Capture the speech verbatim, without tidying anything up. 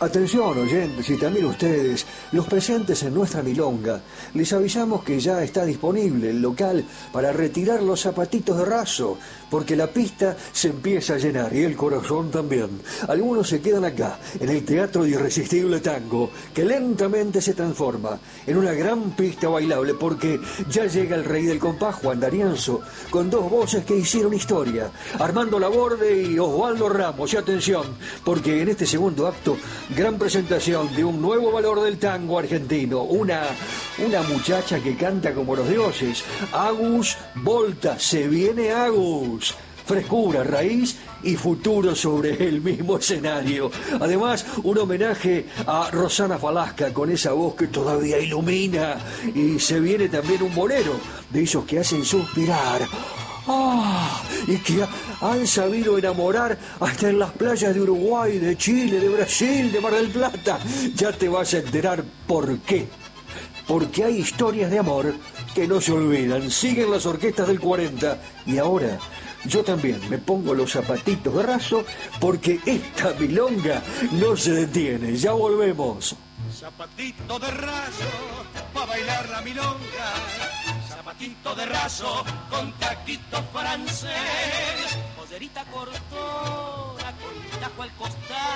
Atención, oyentes, y también ustedes, los presentes en nuestra milonga, les avisamos que ya está disponible el local para retirar los zapatitos de raso, porque la pista se empieza a llenar y el corazón también. Algunos se quedan acá, en el Teatro de Irresistible Tango, que lentamente se transforma en una gran pista bailable, porque ya llega el rey del compás, Juan D'Arienzo, con dos voces que hicieron historia, Armando Laborde y Osvaldo Ramos. Y atención, porque en este segundo acto, gran presentación de un nuevo valor del tango argentino, una, una muchacha que canta como los dioses, Agus Volta. Se viene Agus, frescura, raíz y futuro sobre el mismo escenario. Además, un homenaje a Rosana Falasca con esa voz que todavía ilumina, y se viene también un bolero de esos que hacen suspirar. ¡Ah! Y que han sabido enamorar hasta en las playas de Uruguay, de Chile, de Brasil, de Mar del Plata. Ya te vas a enterar por qué. Porque hay historias de amor que no se olvidan. Siguen las orquestas del cuarenta. Y ahora yo también me pongo los zapatitos de raso, porque esta milonga no se detiene. Ya volvemos. Zapatito de raso, pa' bailar la milonga. Zapatito de raso, con taquito francés. Pollerita cortona, con tajo al costado.